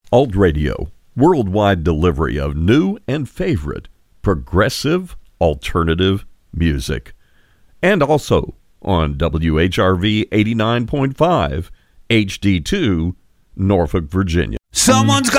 Alt Radio, worldwide delivery of new and favorite progressive alternative music. And also on WHRV 89.5 HD2, Norfolk, Virginia. Someone's got